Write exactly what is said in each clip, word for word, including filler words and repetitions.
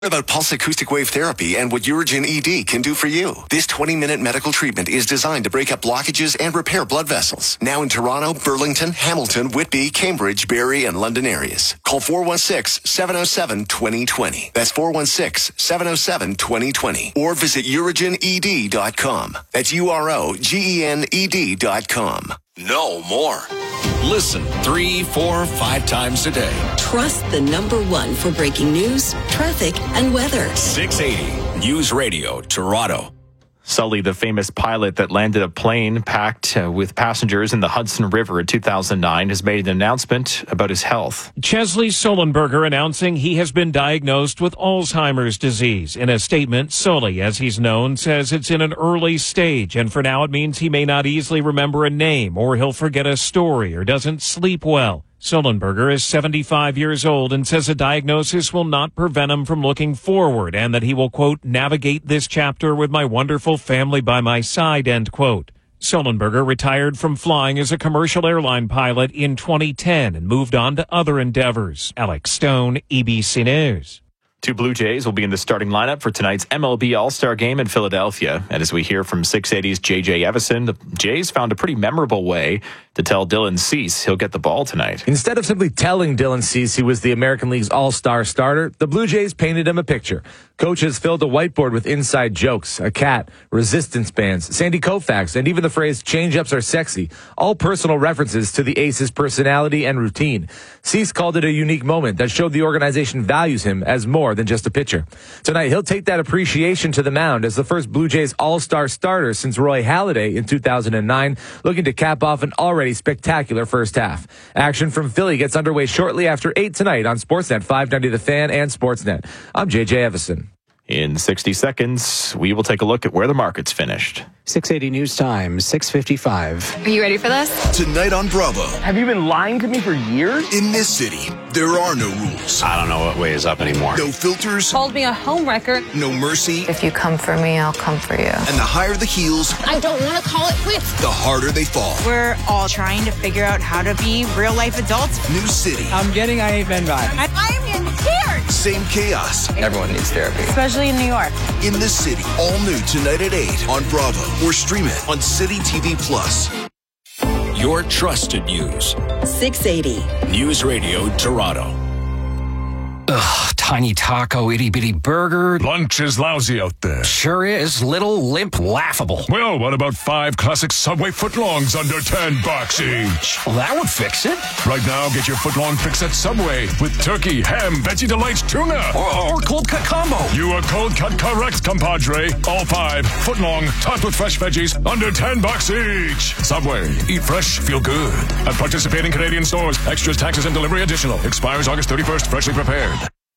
About pulse acoustic wave therapy and what Urigen E D can do for you. This twenty-minute medical treatment is designed to break up blockages and repair blood vessels. Now in Toronto, Burlington, Hamilton, Whitby, Cambridge, Barrie, and London areas. Call four one six, seven oh seven, two oh two oh. That's four one six, seven oh seven, two oh two oh. Or visit urigen e d dot com. That's U R O G E N E D dot com. No more. Listen three, four, five times a day. Trust the number one for breaking news, traffic, and weather. six eighty News Radio, Toronto. Sully, the famous pilot that landed a plane packed uh, with passengers in the Hudson River in two thousand nine, has made an announcement about his health. Chesley Sullenberger announcing he has been diagnosed with Alzheimer's disease. In a statement, Sully, as he's known, says it's in an early stage, and for now it means he may not easily remember a name, or he'll forget a story, or doesn't sleep well. Sullenberger is seventy-five years old and says a diagnosis will not prevent him from looking forward, and that he will, quote, navigate this chapter with my wonderful family by my side, end quote. Sullenberger retired from flying as a commercial airline pilot in twenty ten and moved on to other endeavors. Alex Stone, E B C News. Two Blue Jays will be in the starting lineup for tonight's M L B All-Star Game in Philadelphia. And as we hear from six eighty's J J Evison, the Jays found a pretty memorable way to tell Dylan Cease he'll get the ball tonight. Instead of simply telling Dylan Cease he was the American League's All-Star starter, the Blue Jays painted him a picture. Coaches filled a whiteboard with inside jokes, a cat, resistance bands, Sandy Koufax, and even the phrase change-ups are sexy, all personal references to the ace's personality and routine. Cease called it a unique moment that showed the organization values him as more than just a pitcher. Tonight, he'll take that appreciation to the mound as the first Blue Jays All-Star starter since Roy Halladay in two thousand nine, looking to cap off an already spectacular first half. Action from Philly gets underway shortly after eight tonight on Sportsnet five ninety The Fan and Sportsnet. I'm J J Evison. In sixty seconds, we will take a look at where the market's finished. six eighty News Time, six fifty-five. Are you ready for this? Tonight on Bravo. Have you been lying to me for years? In this city, there are no rules. I don't know what way is up anymore. No filters. Called me a homewrecker. No mercy. If you come for me, I'll come for you. And the higher the heels, I don't want to call it quits. The harder they fall. We're all trying to figure out how to be real life adults. New city. I'm getting I Ain't Been vibes. I'm in here. Same chaos. Everyone needs therapy. Especially in New York. In this city, all new tonight at eight on Bravo, or stream it on City T V Plus. Your trusted news. six eighty News Radio, Toronto. Ugh, tiny taco, itty-bitty burger. Lunch is lousy out there. Sure is. Little, limp, laughable. Well, what about five classic Subway footlongs under ten bucks each? Well, that would fix it. Right now, get your footlong fix at Subway with turkey, ham, Veggie Delights, tuna. Or, or cold cut combo. You are cold cut correct, compadre. All five, footlong, topped with fresh veggies, under ten bucks each. Subway, eat fresh, feel good. At participating Canadian stores, extras, taxes, and delivery additional. Expires August thirty-first, freshly prepared.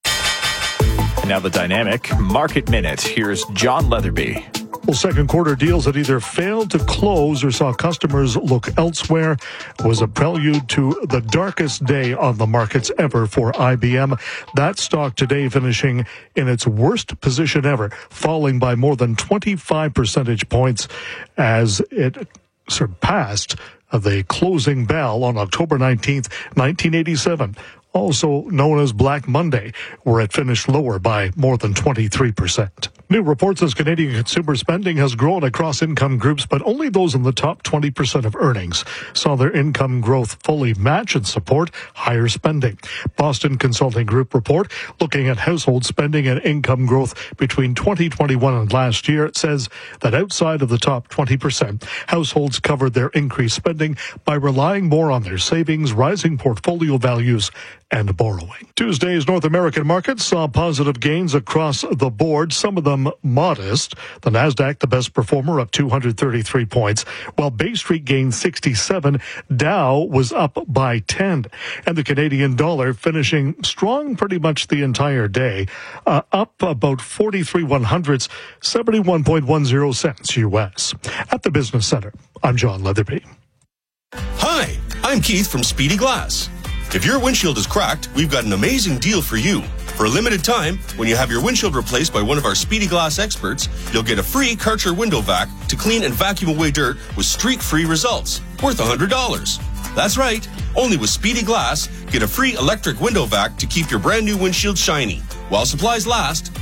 And now the dynamic Market Minute. Here's John Leatherby. Well, second quarter deals that either failed to close or saw customers look elsewhere was a prelude to the darkest day on the markets ever for I B M. That stock today finishing in its worst position ever, falling by more than twenty-five percentage points as it surpassed the closing bell on October nineteenth, nineteen eighty-seven. Also known as Black Monday, where it finished lower by more than twenty-three percent. New reports as Canadian consumer spending has grown across income groups, but only those in the top twenty percent of earnings saw their income growth fully match and support higher spending. Boston Consulting Group report looking at household spending and income growth between twenty twenty-one and last year says that outside of the top twenty percent, households covered their increased spending by relying more on their savings, rising portfolio values, and borrowing. Tuesday's North American markets saw positive gains across the board, some of them modest. The Nasdaq, the best performer, up two hundred thirty-three points, while Bay Street gained sixty-seven. Dow was up by ten. And the Canadian dollar finishing strong pretty much the entire day, uh, up about forty-three one hundredths, seventy-one point one zero cents U S. At the Business Center, I'm John Leatherby. Hi, I'm Keith from Speedy Glass. If your windshield is cracked, we've got an amazing deal for you. For a limited time, when you have your windshield replaced by one of our Speedy Glass experts, you'll get a free Karcher window vac to clean and vacuum away dirt with streak-free results, worth one hundred dollars. That's right, only with Speedy Glass, get a free electric window vac to keep your brand new windshield shiny, While supplies last,